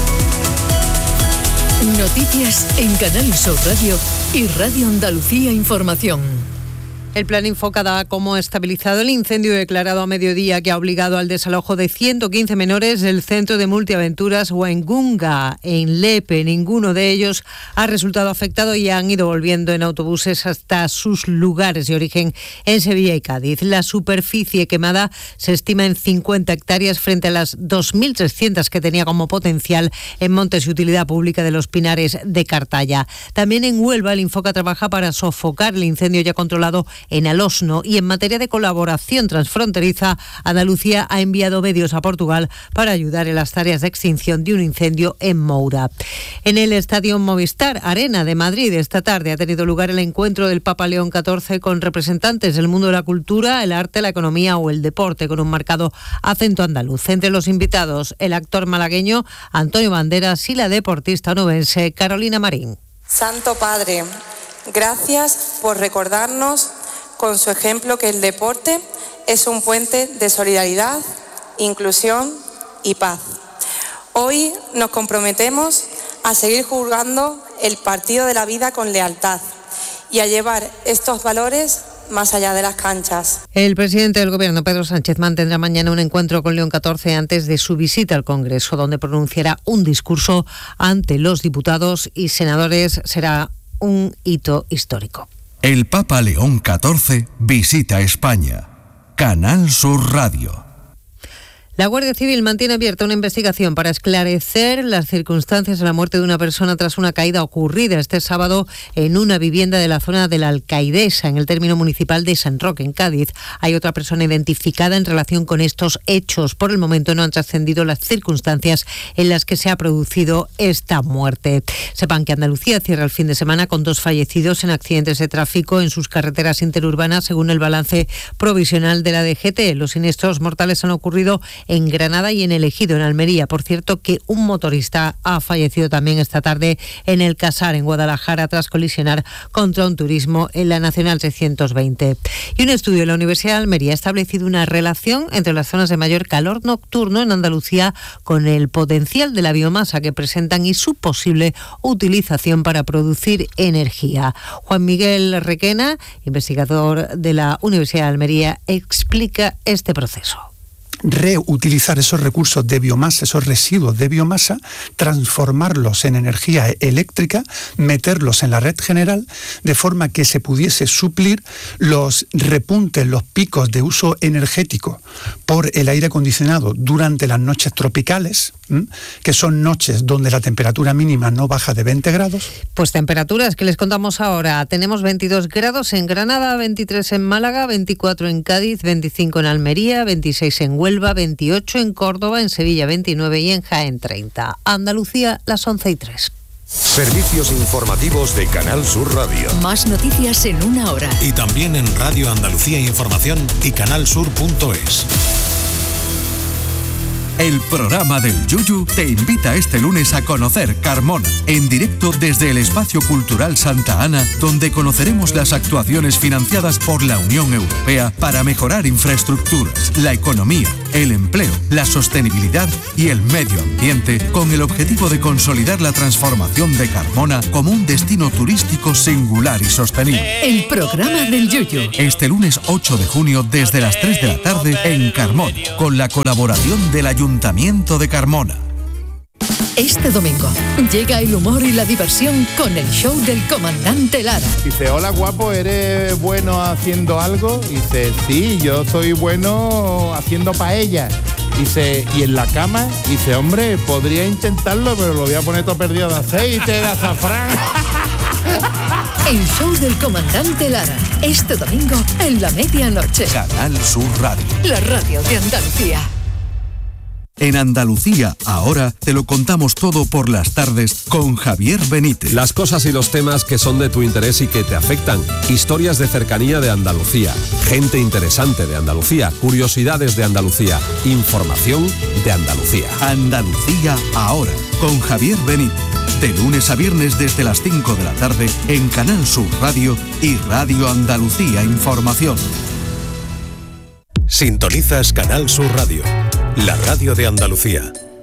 Noticias en Canal Sur Radio y Radio Andalucía Información. El plan Infoca da como estabilizado el incendio declarado a mediodía que ha obligado al desalojo de 115 menores del centro de multiaventuras Huengunga, en Lepe. Ninguno de ellos ha resultado afectado y han ido volviendo en autobuses hasta sus lugares de origen en Sevilla y Cádiz. La superficie quemada se estima en 50 hectáreas frente a las 2.300 que tenía como potencial en Montes y Utilidad Pública de los Pinares de Cartaya. También en Huelva el Infoca trabaja para sofocar el incendio ya controlado en Alosno, y en materia de colaboración transfronteriza, Andalucía ha enviado medios a Portugal para ayudar en las tareas de extinción de un incendio en Moura. En el Estadio Movistar Arena de Madrid esta tarde ha tenido lugar el encuentro del Papa León XIV con representantes del mundo de la cultura, el arte, la economía o el deporte, con un marcado acento andaluz. Entre los invitados, el actor malagueño Antonio Banderas y la deportista onubense Carolina Marín. Santo Padre, gracias por recordarnos con su ejemplo que el deporte es un puente de solidaridad, inclusión y paz. Hoy nos comprometemos a seguir jugando el partido de la vida con lealtad y a llevar estos valores más allá de las canchas. El presidente del Gobierno, Pedro Sánchez, mantendrá mañana un encuentro con León XIV antes de su visita al Congreso, donde pronunciará un discurso ante los diputados y senadores. Será un hito histórico. El Papa León XIV visita España. Canal Sur Radio. La Guardia Civil mantiene abierta una investigación para esclarecer las circunstancias de la muerte de una persona tras una caída ocurrida este sábado en una vivienda de la zona de la Alcaidesa, en el término municipal de San Roque, en Cádiz. Hay otra persona identificada en relación con estos hechos. Por el momento no han trascendido las circunstancias en las que se ha producido esta muerte. Sepan que Andalucía cierra el fin de semana con 2 fallecidos en accidentes de tráfico en sus carreteras interurbanas, según el balance provisional de la DGT. Los siniestros mortales han ocurrido en Granada y en El Ejido, en Almería. Por cierto, que un motorista ha fallecido también esta tarde en El Casar, en Guadalajara, tras colisionar contra un turismo en la Nacional 620. Y un estudio de la Universidad de Almería ha establecido una relación entre las zonas de mayor calor nocturno en Andalucía con el potencial de la biomasa que presentan y su posible utilización para producir energía. Juan Miguel Requena, investigador de la Universidad de Almería, explica este proceso. reutilizar esos recursos de biomasa, esos residuos de biomasa, transformarlos en energía eléctrica, meterlos en la red general, de forma que se pudiese suplir los repuntes, los picos de uso energético por el aire acondicionado durante las noches tropicales, que son noches donde la temperatura mínima no baja de 20 grados. Pues temperaturas que les contamos ahora. Tenemos 22 grados en Granada, 23 en Málaga, 24 en Cádiz, 25 en Almería, 26 en Huelva, 28 en Córdoba, en Sevilla 29 y en Jaén 30. Andalucía, las 11:03. Servicios informativos de Canal Sur Radio. Más noticias en una hora. Y también en Radio Andalucía Información y canalsur.es. El programa del Yuyu te invita este lunes a conocer Carmona, en directo desde el Espacio Cultural Santa Ana, donde conoceremos las actuaciones financiadas por la Unión Europea para mejorar infraestructuras, la economía, el empleo, la sostenibilidad y el medio ambiente, con el objetivo de consolidar la transformación de Carmona como un destino turístico singular y sostenible. El programa del Yuyu. Este lunes 8 de junio desde las 3 de la tarde en Carmona, con la colaboración del Ayuntamiento de Carmona. Este domingo llega el humor y la diversión con el show del comandante Lara. Dice, hola guapo, ¿eres bueno haciendo algo? Dice, sí, yo soy bueno haciendo paella. Dice, ¿y en la cama? Dice, hombre, podría intentarlo, pero lo voy a poner todo perdido de aceite, de azafrán. El show del comandante Lara, este domingo en la medianoche. Canal Sur Radio. La radio de Andalucía. En Andalucía, ahora te lo contamos todo por las tardes con Javier Benítez. Las cosas y los temas que son de tu interés y que te afectan. Historias de cercanía de Andalucía. Gente interesante de Andalucía. Curiosidades de Andalucía. Información de Andalucía. Andalucía, ahora, con Javier Benítez. De lunes a viernes desde las 5 de la tarde en Canal Sur Radio y Radio Andalucía Información. Sintonizas Canal Sur Radio, la radio de Andalucía.